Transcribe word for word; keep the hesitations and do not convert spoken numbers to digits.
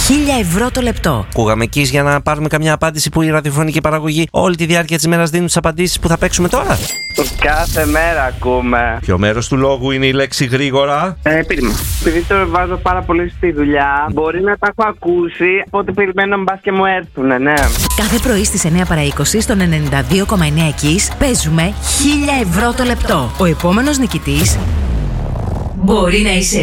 χίλια ευρώ το λεπτό. Ακούγαμε εκεί για να πάρουμε καμιά απάντηση που η ραδιοφωνική παραγωγή όλη τη διάρκεια της μέρας δίνουν τις απαντήσεις που θα παίξουμε τώρα. Κάθε μέρα ακούμε. Ποιο μέρος του λόγου είναι η λέξη γρήγορα? Ε, πείρημα. Επειδή το βάζω πάρα πολύ στη δουλειά, μπορεί να τα έχω ακούσει, οπότε περιμένω μπας και μου έρθουνε, ναι. Κάθε πρωί στις εννιά παρά είκοσι στον ενενήντα δύο κόμμα εννέα Kiss παίζουμε χίλια ευρώ το λεπτό. Ο επόμενος νικητής μπορεί να είσαι